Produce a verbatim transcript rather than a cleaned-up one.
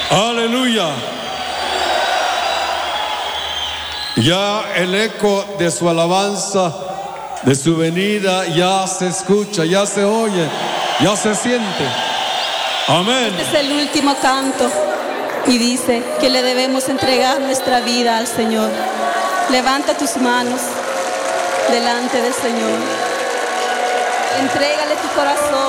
Aleluya. Ya el eco de su alabanza, de su venida, ya se escucha, ya se oye, ya se siente. Amén. Este es el último canto y dice que le debemos entregar nuestra vida al Señor. Levanta tus manos delante del Señor. Entrégale tu corazón.